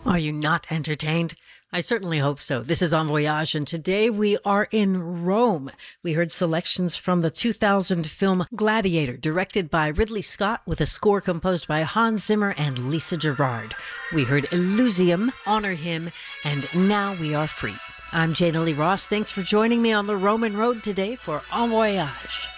Are you not entertained? I certainly hope so. This is En Voyage, and today we are in Rome. We heard selections from the 2000 film Gladiator, directed by Ridley Scott, with a score composed by Hans Zimmer and Lisa Gerrard. We heard Elysium, Honor Him, and Now We Are Free. I'm Jana Lee Ross. Thanks for joining me on the Roman road today for En Voyage.